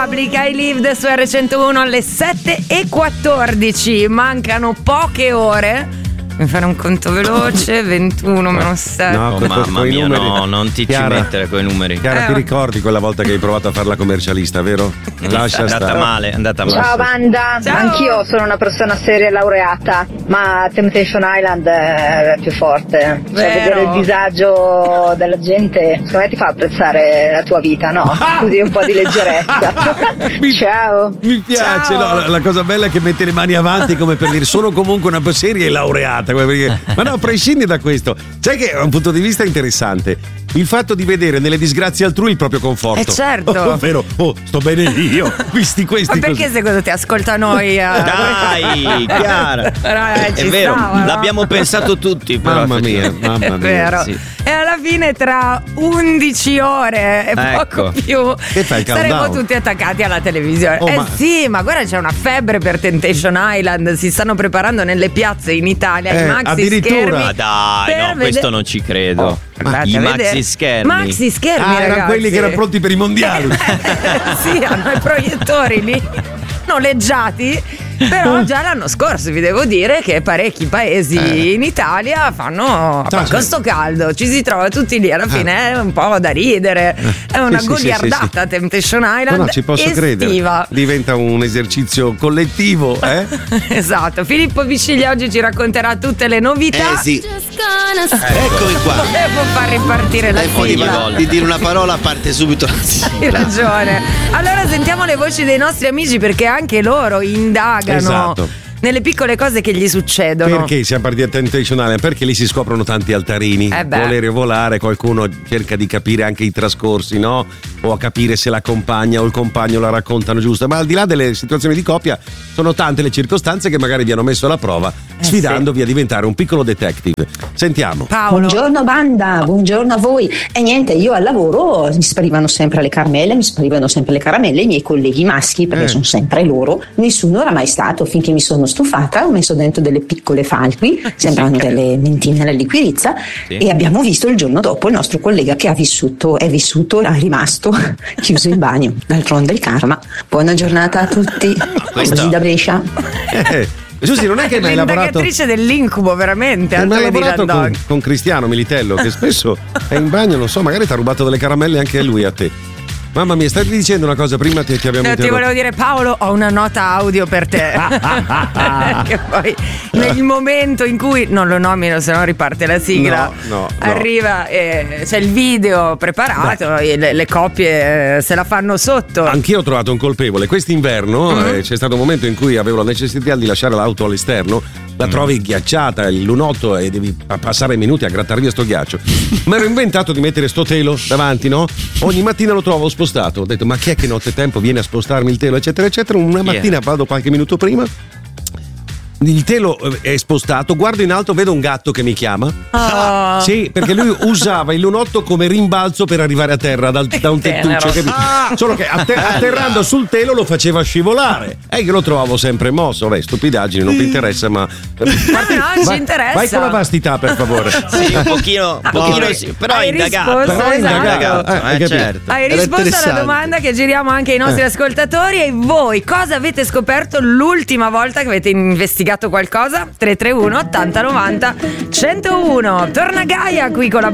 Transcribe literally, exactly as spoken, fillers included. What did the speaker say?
Republic, I Lived su erre centouno alle sette e quattordici. Mancano poche ore. Mi fare un conto veloce, ventuno meno sette. No, oh, mamma mia, numeri. no, non ti Chiara, ci mettere coi numeri. Chiara, eh. ti ricordi quella volta che hai provato a fare la commercialista, vero? Lascia è andata stare. male, è andata male. Ciao banda, Ciao. anch'io sono una persona seria e laureata, ma Temptation Island è più forte. Cioè, Vero. vedere il disagio della gente, secondo me ti fa apprezzare la tua vita, no? Così un po' di leggerezza. Mi- Ciao. Mi piace, Ciao. no, la, la cosa bella è che mette le mani avanti come per dire sono comunque una seria e laureata, come perché- ma no, prescindi da questo. Sai che è un punto di vista interessante il fatto di vedere nelle disgrazie altrui il proprio conforto. Eh, certo. Oh, ovvero, oh, sto bene io, visti questi Ma perché così. secondo te ascolta noi? eh? Dai, Chiara. Però, eh, È ci vero, stava, no? l'abbiamo pensato tutti. Però, Mamma mia, effettivamente. mamma È mia. vero. sì. E alla fine tra undici ore e Ecco. poco più Che fai, il saremo countdown? tutti attaccati alla televisione. Oh, eh ma- sì, ma guarda, c'è una febbre per Temptation Island. Si stanno preparando nelle piazze in Italia Eh, i maxi addirittura? schermi. Ma dai, per no, vede- questo non ci credo. Oh, Andate I a maxi vedere. schermi. Maxi schermi, Ah, erano ragazzi. quelli che erano pronti per i mondiali. Sì, hanno i proiettori lì noleggiati. Però già l'anno scorso vi devo dire che parecchi paesi Eh. in Italia fanno Ciao, con sto caldo, ci si trova tutti lì, alla fine è un po' da ridere, è una Sì, sì, sì, goliardata sì, sì. Temptation No, Island no, ci posso estiva. credere. Diventa un esercizio collettivo, eh? Esatto, Filippo Bisciglia oggi ci racconterà tutte le novità. Eh sì, eccomi qua. Devo far ripartire la E poi di, sigla. di dire una parola parte subito la Hai sigla. ragione. Allora sentiamo le voci dei nostri amici perché anche loro indagano Esatto. nelle piccole cose che gli succedono. Perché siamo partiti a Temptation Island? Perché lì si scoprono tanti altarini. Eh beh. Volere o volare, qualcuno cerca di capire anche i trascorsi, no? O a capire se la compagna o il compagno la raccontano giusta. Ma al di là delle situazioni di coppia, sono tante le circostanze che magari vi hanno messo alla prova, sfidandovi a diventare un piccolo detective. Sentiamo. Paolo. Buongiorno banda, buongiorno a voi. E niente, io al lavoro mi sparivano sempre le caramelle, mi sparivano sempre le caramelle, i miei colleghi maschi, perché Eh. sono sempre loro, nessuno era mai stato, finché mi sono stufata, ho messo dentro delle piccole falqui, sembrano delle mentine alla liquirizia, Sì. e abbiamo visto il giorno dopo il nostro collega che ha vissuto, è vissuto, è rimasto chiuso in bagno. D'altronde il karma. Buona giornata a tutti, Questa- così da Brescia. Eh, Giussi, non è che hai mai lavorato. L'indagatrice dell'incubo, veramente. Hai mai altra di lavorato con, Landog. con Cristiano Militello, che spesso è in bagno, non so, magari ti ha rubato delle caramelle anche lui a te. Mamma mia, stavi dicendo una cosa prima ti, ti abbiamo No, ti interrotto. volevo dire, Paolo, ho una nota audio per te. Che poi nel momento in cui non lo nomino, se no riparte la sigla. No, no, no. Arriva e c'è il video preparato, e le, le coppie eh, se la fanno sotto. Anch'io ho trovato un colpevole. Quest'inverno Mm-hmm. eh, c'è stato un momento in cui avevo la necessità di lasciare l'auto all'esterno. La trovi ghiacciata, il lunotto, e devi pa- passare minuti a grattare via sto ghiaccio. Mi ero inventato di mettere sto telo davanti, no? Ogni mattina lo trovo spostato. Ho detto, ma chi è che nottetempo viene a spostarmi il telo, eccetera, eccetera. Una mattina vado qualche minuto prima. Il telo eh, è spostato, guardo in alto, vedo un gatto che mi chiama. Oh. Sì, perché lui usava il lunotto come rimbalzo per arrivare a terra dal- da un Tenero. tettuccio. capito? Solo che atter- atterrando sul telo lo faceva scivolare. E io lo trovavo sempre mosso. Beh, stupidaggini, non mi interessa, ma. Parti- no, ci vai- interessa. Vai con la vastità, per favore. Sì, un pochino, un pochino sì, però Hai è indagato. risposto, Però è esatto. indagato, Eh, eh, hai capito. certo. Hai Era risposto alla interessante. domanda che giriamo anche ai nostri Eh. ascoltatori. E voi cosa avete scoperto l'ultima volta che avete investigato qualcosa? tre tre uno ottanta novanta centouno. Torna Gaia qui con la